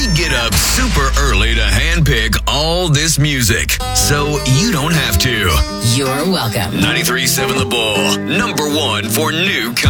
We get up super early to handpick all this music, so you don't have to. You're welcome. 93.7 The Bull, number one for new content.